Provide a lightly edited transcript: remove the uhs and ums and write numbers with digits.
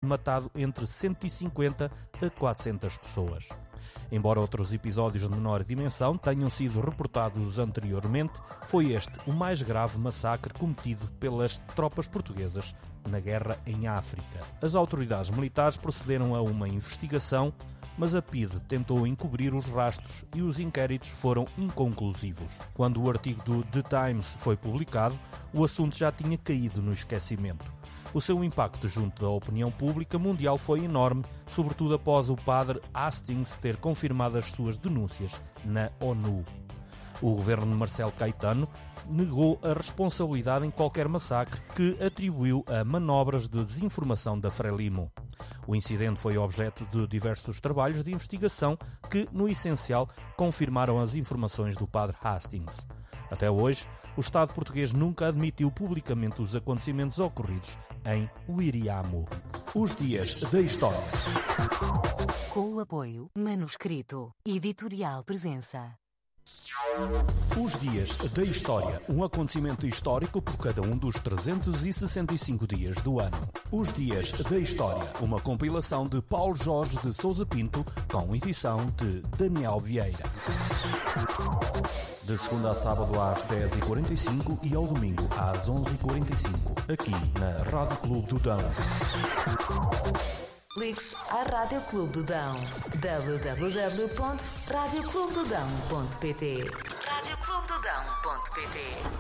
matado entre 150 a 400 pessoas. Embora outros episódios de menor dimensão tenham sido reportados anteriormente, foi este o mais grave massacre cometido pelas tropas portuguesas na guerra em África. As autoridades militares procederam a uma investigação, mas a PIDE tentou encobrir os rastros e os inquéritos foram inconclusivos. Quando o artigo do The Times foi publicado, o assunto já tinha caído no esquecimento. O seu impacto junto da opinião pública mundial foi enorme, sobretudo após o padre Hastings ter confirmado as suas denúncias na ONU. O governo de Marcelo Caetano negou a responsabilidade em qualquer massacre que atribuiu a manobras de desinformação da Frelimo. O incidente foi objeto de diversos trabalhos de investigação que, no essencial, confirmaram as informações do padre Hastings. Até hoje, o Estado português nunca admitiu publicamente os acontecimentos ocorridos em Wiriamo. Os Dias da História. Com o apoio Manuscrito Editorial Presença. Os Dias da História, um acontecimento histórico por cada um dos 365 dias do ano. Os Dias da História, uma compilação de Paulo Jorge de Sousa Pinto, com edição de Daniel Vieira. De segunda a sábado às 10h45 e ao domingo às 11h45, aqui na Rádio Clube do Dão. Ligue-se à Rádio Clube do Dão. www.radioclubedodão.pt